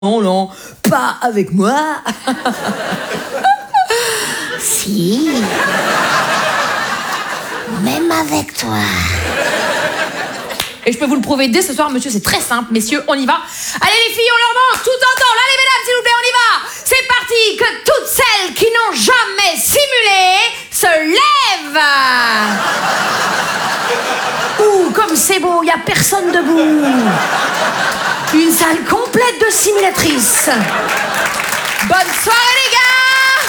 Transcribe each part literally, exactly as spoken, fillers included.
Non, non, pas avec moi. Si. Même avec toi. Et je peux vous le prouver dès ce soir, monsieur, c'est très simple. Messieurs, on y va. Allez les filles, on leur mange tout ensemble. Allez mesdames, s'il vous plaît, on y va. C'est parti, que toutes celles qui n'ont jamais simulé se lèvent. Ouh, comme c'est beau, il n'y a personne debout. Une salle complète de simulatrices. Bonne soirée les gars.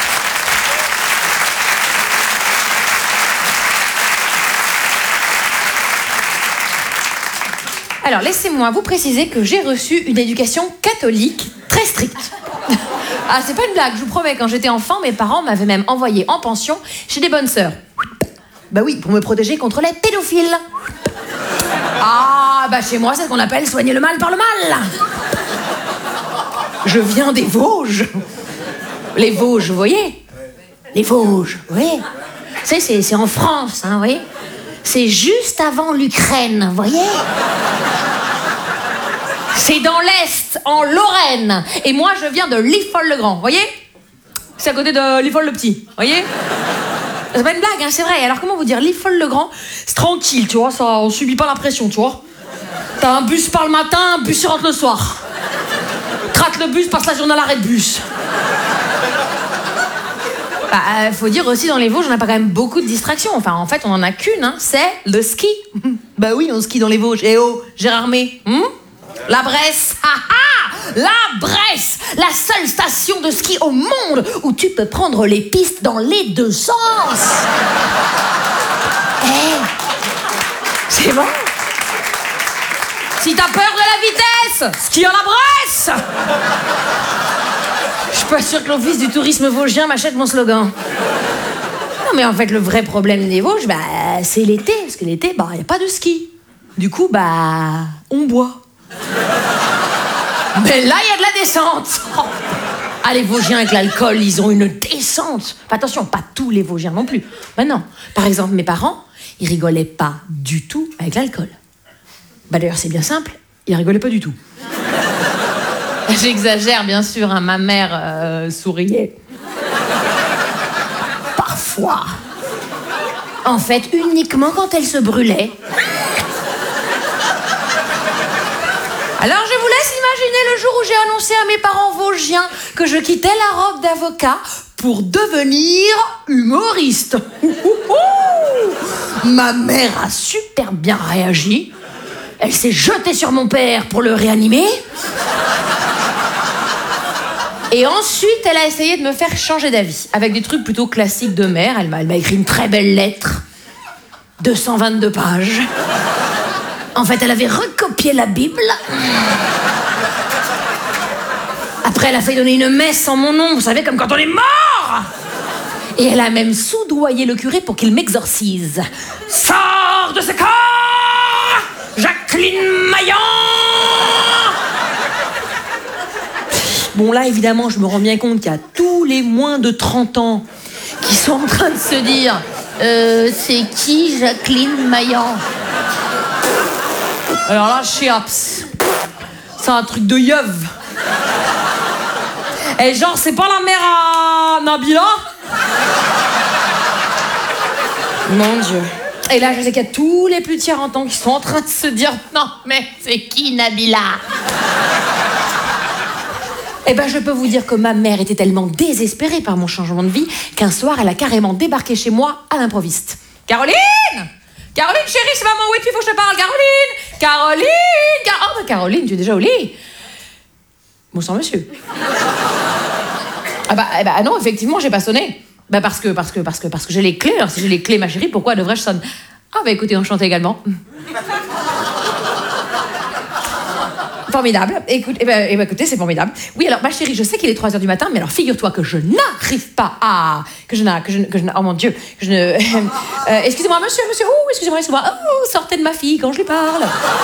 Alors, laissez-moi vous préciser que j'ai reçu une éducation catholique très stricte. Ah, c'est pas une blague, je vous promets, quand j'étais enfant, mes parents m'avaient même envoyé en pension chez des bonnes sœurs. Bah oui, pour me protéger contre les pédophiles. Ah, bah chez moi, c'est ce qu'on appelle soigner le mal par le mal. Je viens des Vosges. Les Vosges, vous voyez? Les Vosges, vous voyez? C'est, c'est, c'est en France, hein, vous voyez? C'est juste avant l'Ukraine, vous voyez? C'est dans l'Est, en Lorraine. Et moi, je viens de Liffol-le-Grand, vous voyez? C'est à côté de Liffol-le-Petit, vous voyez? C'est pas une blague, hein, c'est vrai. Alors, comment vous dire? Liffol-le-Grand, c'est tranquille, tu vois, ça, on subit pas la pression, tu vois. T'as un bus par le matin, un bus rentre le soir. Rate le bus, passe la journée à l'arrêt de bus. Bah, euh, faut dire aussi, dans les Vosges, on n'a pas quand même beaucoup de distractions. Enfin, en fait, on en a qu'une, hein, c'est le ski. Bah oui, on skie dans les Vosges. Eh oh, Gérard May, hmm la Bresse, ha ha, la Bresse, la seule station de ski au monde où tu peux prendre les pistes dans les deux sens. Eh, hey, c'est bon. Si t'as peur de la vitesse, skie à la Bresse. Je suis pas sûre que l'office du tourisme vosgien m'achète mon slogan. Non mais en fait, le vrai problème des Vosges, bah, c'est l'été, parce que l'été, bah, y a pas de ski. Du coup, bah, on boit. Mais là, il y a de la descente. Oh. Ah, les Vosgiens avec l'alcool, ils ont une descente. Enfin, attention, pas tous les Vosgiens non plus. Ben non. Par exemple, mes parents, ils rigolaient pas du tout avec l'alcool. Bah d'ailleurs, c'est bien simple, ils rigolaient pas du tout. J'exagère, bien sûr, hein, ma mère euh, souriait. Parfois. En fait, uniquement quand elle se brûlait. Alors, je vous laisse imaginer le jour où j'ai annoncé à mes parents vosgiens que je quittais la robe d'avocat pour devenir humoriste. Ma mère a super bien réagi. Elle s'est jetée sur mon père pour le réanimer. Et ensuite, elle a essayé de me faire changer d'avis avec des trucs plutôt classiques de mère. Elle m'a, elle m'a écrit une très belle lettre, deux cent vingt-deux pages. En fait, elle avait recopié la Bible. Après, elle a fait donner une messe en mon nom, vous savez, comme quand on est mort. Et elle a même soudoyé le curé pour qu'il m'exorcise. Sors de ce corps, Jacqueline Maillan. Bon, là, évidemment, je me rends bien compte qu'il y a tous les moins de trente ans qui sont en train de se dire euh, c'est qui Jacqueline Maillan? Alors là, chiaps. C'est un truc de yeuve. Et genre, c'est pas la mère à Nabila? Mon Dieu. Et là, je sais qu'il y a tous les plus de quarante ans qui sont en train de se dire non, mais c'est qui Nabila? Eh ben, je peux vous dire que ma mère était tellement désespérée par mon changement de vie qu'un soir, elle a carrément débarqué chez moi à l'improviste. Caroline! Caroline, chérie, c'est maman, où es-tu? Il faut que je te parle. Caroline! Caroline! Car... Oh, bah, Caroline, tu es déjà au lit. Bonsoir, monsieur. Ah bah, eh bah non, effectivement, j'ai pas sonné. Bah parce que, parce que, parce que, parce que j'ai les clés. Alors, si j'ai les clés, ma chérie, pourquoi devrais-je sonner? Ah bah écoutez, enchantée également. Formidable. Écoute, eh ben, eh ben, écoutez, c'est formidable. Oui, alors, ma chérie, je sais qu'il est trois heures du matin, mais alors, figure-toi que je n'arrive pas à... Que je n'arrive... Que je, que je, oh mon Dieu, que je ne... Euh, excusez-moi, monsieur, monsieur, oh, excusez-moi, excusez-moi. Oh, sortez de ma fille quand je lui parle.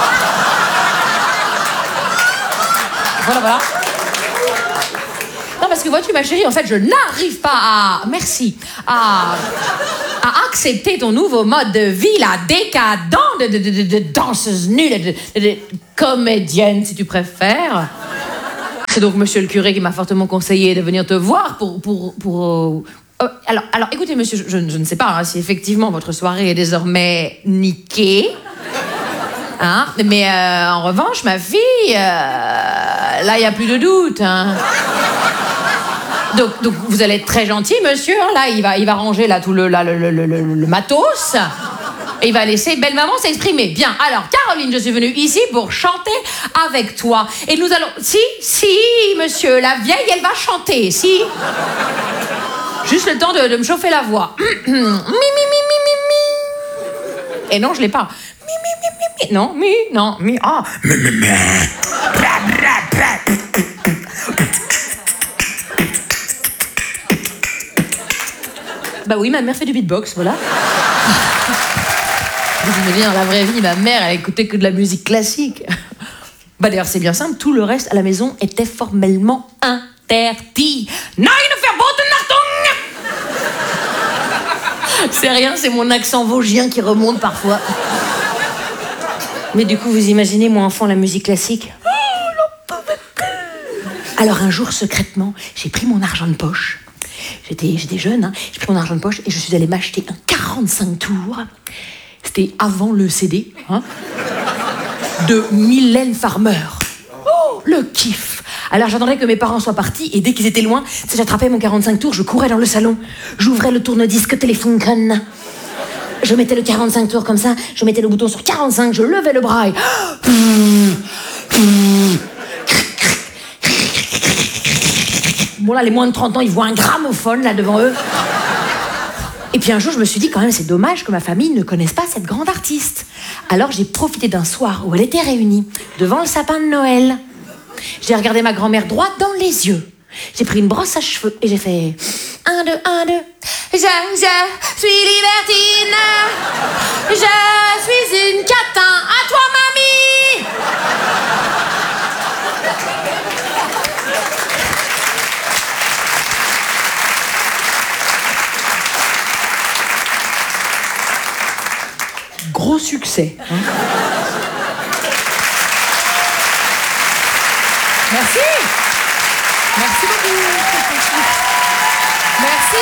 Voilà, voilà. Non, parce que vois-tu, ma chérie, en fait, je n'arrive pas à... Merci. À... à accepter ton nouveau mode de vie, là, décadent, de, de, de, de, de danseuse nulle, de, de, de comédienne, si tu préfères. C'est donc monsieur le curé qui m'a fortement conseillé de venir te voir pour... pour, pour euh, euh, alors, alors, écoutez, monsieur, je, je, je ne sais pas hein, si effectivement votre soirée est désormais niquée. Hein, mais euh, en revanche, ma fille, euh, là, il n'y a plus de doute. Hein. Donc, donc, vous allez être très gentil, monsieur. Hein, là, il va, il va ranger là, tout le, là, le, le, le, le, le matos. Et il va laisser belle maman s'exprimer. Bien, alors, Caroline, je suis venue ici pour chanter avec toi. Et nous allons... Si, si, monsieur, la vieille, elle va chanter, si. Juste le temps de, de me chauffer la voix. Mi, mi, mi, mi, mi, mi. Et non, je l'ai pas. Mi, mi, mi, mi, mi. Non, mi, non, mi, ah. Mi, mi, mi. Bah oui, ma mère fait du beatbox, voilà. Je me dis, dans la vraie vie, ma mère, elle écoutait que de la musique classique. Bah d'ailleurs, c'est bien simple, tout le reste à la maison était formellement interdit. Nein, verboten, Achtung! C'est rien, c'est mon accent vosgien qui remonte parfois. Mais du coup, vous imaginez, moi, enfant, la musique classique? Alors un jour, secrètement, j'ai pris mon argent de poche. J'étais, j'étais jeune, hein. J'ai pris mon argent de poche et je suis allée m'acheter un quarante-cinq tours. C'était avant le C D, hein, de Mylène Farmer. Oh, le kiff. Alors j'attendais que mes parents soient partis et dès qu'ils étaient loin, j'attrapais mon quarante-cinq tours, je courais dans le salon, j'ouvrais le tourne-disque Telefunken. Je mettais le quarante-cinq tours comme ça, je mettais le bouton sur quarante-cinq, je levais le bras et... Bon là, les moins de trente ans, ils voient un gramophone là devant eux. Et puis un jour, je me suis dit quand même, c'est dommage que ma famille ne connaisse pas cette grande artiste. Alors j'ai profité d'un soir où elle était réunie devant le sapin de Noël. J'ai regardé ma grand-mère droit dans les yeux. J'ai pris une brosse à cheveux et j'ai fait... Un, deux, un, deux. Je, je suis libertine. Je suis une catin. À toi, mamie. Gros succès. Hein. Merci. Merci beaucoup. Merci.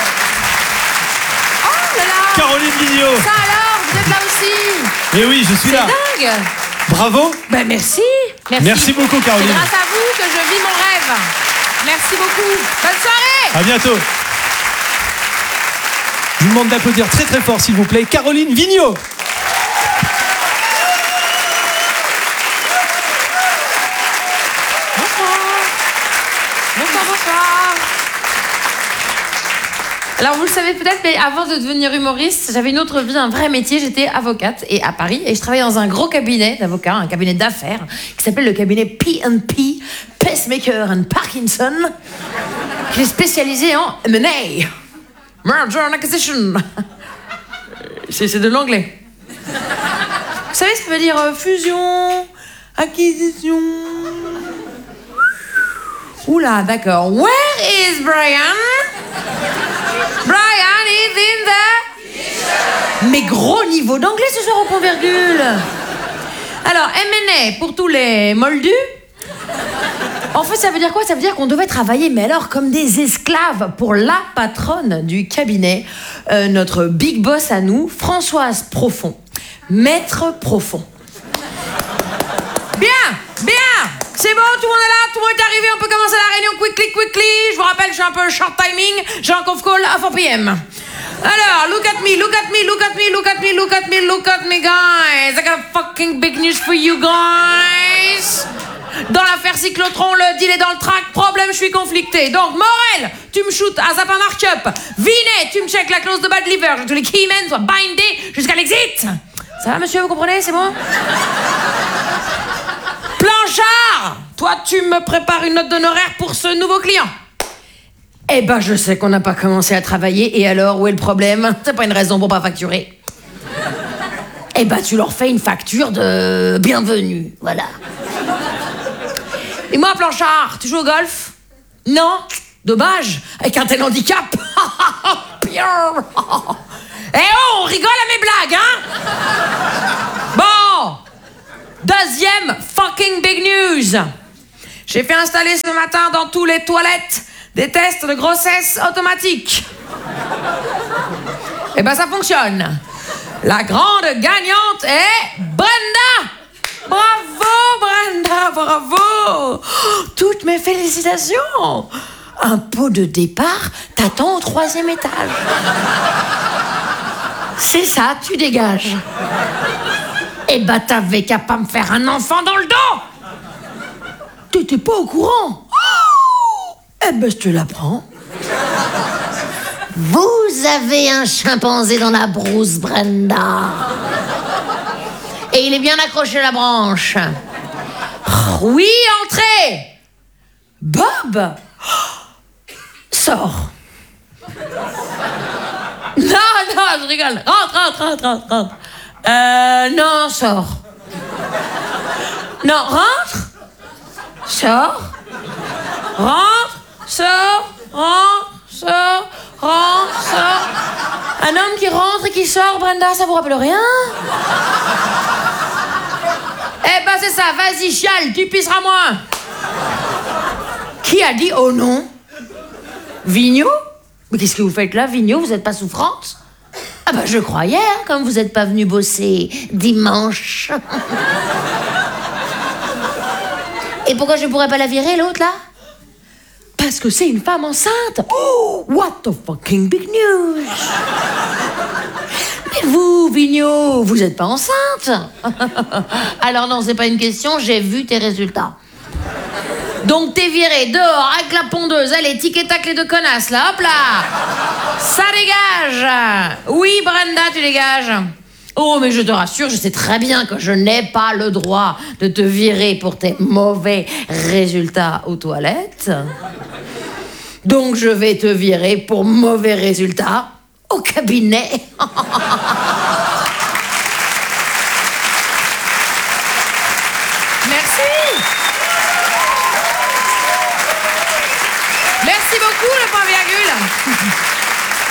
Oh là là. Caroline Vigneault. Ça alors, vous êtes là aussi. Eh oui, je suis là. C'est dingue. Bravo. Ben merci. Merci. Merci beaucoup, Caroline. C'est grâce à vous que je vis mon rêve. Merci beaucoup. Bonne soirée. À bientôt. Je vous demande d'applaudir très très fort, s'il vous plaît, Caroline Vigneault. Bonsoir, bonsoir. Alors vous le savez peut-être, mais avant de devenir humoriste, j'avais une autre vie, un vrai métier. J'étais avocate et à Paris et je travaillais dans un gros cabinet d'avocats, un cabinet d'affaires qui s'appelle le cabinet P and P, Pacemaker and Parkinson, qui est spécialisé en M and A, Merger and Acquisition. C'est, c'est de l'anglais. Vous savez, ça veut dire euh, fusion, acquisition. Oula, d'accord. Where is Brian? Brian is in the... Mais gros niveau d'anglais ce soir au point virgule. Alors, M and A pour tous les moldus. En fait, ça veut dire quoi? Ça veut dire qu'on devait travailler, mais alors comme des esclaves pour la patronne du cabinet, euh, notre big boss à nous, Françoise Profond. Maître Profond. Bien, bien. C'est bon, tout le monde est là, tout le monde est arrivé, on peut commencer la réunion quickly, quickly. Je vous rappelle, je suis un peu short timing, j'ai un conf call à four p m Alors, look at me, look at me, look at me, look at me, look at me, look at me, guys. I got fucking big news for you guys. Dans l'affaire Cyclotron, le deal est dans le track, problème, je suis conflicté. Donc, Morel, tu me shoots à Zappa Markup. Vinet, tu me check la clause de bad liver. Je veux que tous les keymen soient bindés jusqu'à l'exit. Ça va, monsieur, vous comprenez, c'est bon? Blanchard, toi, tu me prépares une note d'honoraire pour ce nouveau client. Eh ben, je sais qu'on n'a pas commencé à travailler, et alors, où est le problème? C'est pas une raison pour pas facturer. Eh ben, tu leur fais une facture de bienvenue, voilà. Et moi, Blanchard, tu joues au golf? Non? Dommage, avec un tel handicap. Eh oh, on rigole à mes blagues, hein? Bon, deuxième fucking big news. J'ai fait installer ce matin dans toutes les toilettes des tests de grossesse automatiques. Eh ben, ça fonctionne. La grande gagnante est Brenda. Bravo, Brenda, bravo. Toutes mes félicitations. Un pot de départ t'attend au troisième étage. C'est ça, tu dégages. Eh ben, t'avais qu'à pas me faire un enfant dans le dos. T'étais pas au courant. Oh, eh ben, je te l'apprends. Vous avez un chimpanzé dans la brousse, Brenda. Et il est bien accroché à la branche. Oui, entrez. Bob, sors. Non, non, je rigole. Rentre, rentre, rentre, rentre, rentre. Euh, non, sors. Non, rentre. Sors. Rentre, sors, rentre, sors, rentre, sors. Un homme qui rentre et qui sort, Brenda, ça vous rappelle rien? Eh ben c'est ça, vas-y, chiale, tu pisseras moins. Qui a dit oh non? Vigno? Mais qu'est-ce que vous faites là, Vigno? Vous n'êtes pas souffrante? Ah bah je croyais, hein, comme vous n'êtes pas venu bosser dimanche. Et pourquoi je pourrais pas la virer, l'autre, là? Parce que c'est une femme enceinte. Oh, what the fucking big news. Mais vous, Vigno, vous êtes pas enceinte? Alors non, c'est pas une question, j'ai vu tes résultats. Donc t'es viré dehors avec la pondeuse. Allez, tic et tac les deux connasses, là, hop là. Ça dégage. Oui, Brenda, tu dégages. Oh, mais je te rassure, je sais très bien que je n'ai pas le droit de te virer pour tes mauvais résultats aux toilettes. Donc je vais te virer pour mauvais résultats au cabinet. Merci.